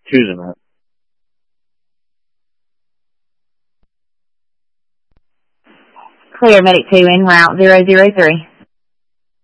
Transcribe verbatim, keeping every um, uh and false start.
choosing that. Clear, Medic two en route zero zero three.